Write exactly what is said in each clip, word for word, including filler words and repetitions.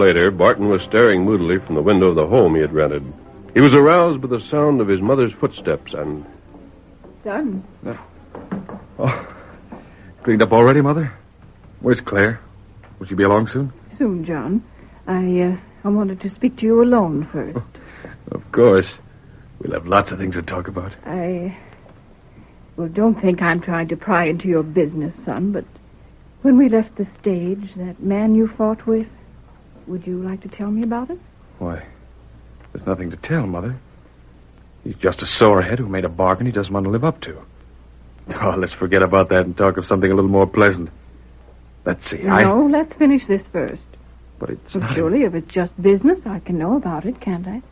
later, Barton was staring moodily from the window of the home he had rented. He was aroused by the sound of his mother's footsteps and... Son. Uh, oh, cleaned up already, Mother? Where's Claire? Will she be along soon? Soon, John. I, uh, I wanted to speak to you alone first. Oh, of course. We'll have lots of things to talk about. I... Well, don't think I'm trying to pry into your business, son, but when we left the stage, that man you fought with, would you like to tell me about it? Why, there's nothing to tell, Mother. He's just a sorehead who made a bargain he doesn't want to live up to. Oh, let's forget about that and talk of something a little more pleasant. Let's see, I... No, let's finish this first. But it's well, not... surely, if it's just business, I can know about it, can't I?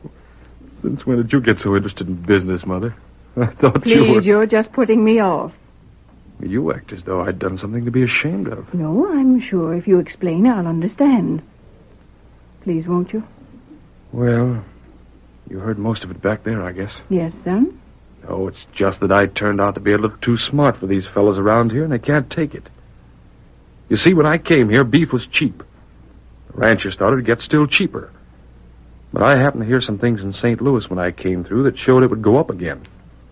Since when did you get so interested in business, Mother? I thought Please, you were... you're just putting me off. You act as though I'd done something to be ashamed of. No, I'm sure if you explain, I'll understand. Please, won't you? Well, you heard most of it back there, I guess. Yes, son? Oh, it's just that I turned out to be a little too smart for these fellows around here, and they can't take it. You see, when I came here, beef was cheap. The ranchers thought it'd get still cheaper. But I happened to hear some things in Saint Louis when I came through that showed it would go up again.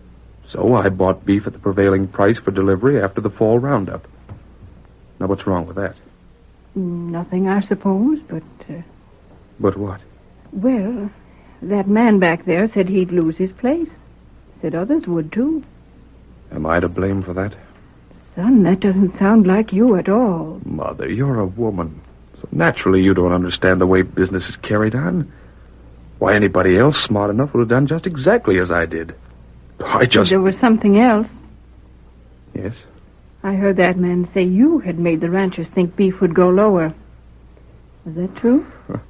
So I bought beef at the prevailing price for delivery after the fall roundup. Now, what's wrong with that? Nothing, I suppose, but... Uh... But what? Well, that man back there said he'd lose his place. Said others would, too. Am I to blame for that? Son, that doesn't sound like you at all. Mother, you're a woman. So naturally you don't understand the way business is carried on. Why, anybody else smart enough would have done just exactly as I did. I just... There was something else. Yes? I heard that man say you had made the ranchers think beef would go lower. Is that true?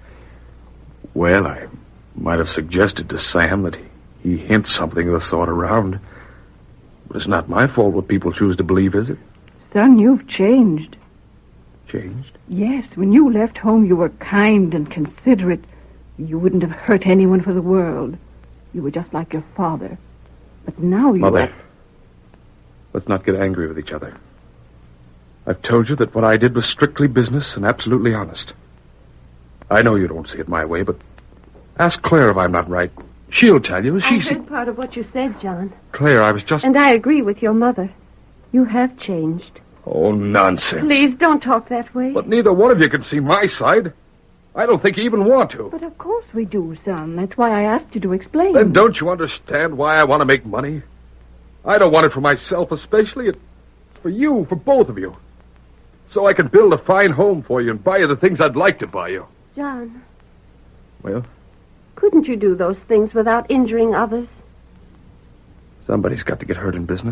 Well, I might have suggested to Sam that he, he hints something of the sort around. But it's not my fault what people choose to believe, is it? Son, you've changed. Changed? Yes, when you left home, you were kind and considerate. You wouldn't have hurt anyone for the world. You were just like your father. But now you... Mother, let's not get angry with each other. I've told you that what I did was strictly business and absolutely honest. I know you don't see it my way, but ask Claire if I'm not right. She'll tell you. She I heard part of what you said, John. Claire, I was just... And I agree with your mother. You have changed. Oh, nonsense. Please, don't talk that way. But neither one of you can see my side. I don't think you even want to. But of course we do, son. That's why I asked you to explain. Then don't you understand why I want to make money? I don't want it for myself especially. It's for you, for both of you. So I can build a fine home for you and buy you the things I'd like to buy you. John. Well? Couldn't you do those things without injuring others? Somebody's got to get hurt in business.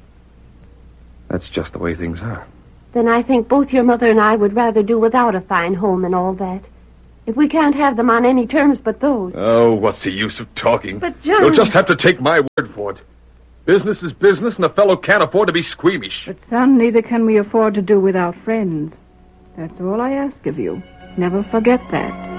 That's just the way things are. Then I think both your mother and I would rather do without a fine home and all that. If we can't have them on any terms but those. Oh, what's the use of talking? But, John... You'll just have to take my word for it. Business is business, and a fellow can't afford to be squeamish. But, son, neither can we afford to do without friends. That's all I ask of you. Never forget that.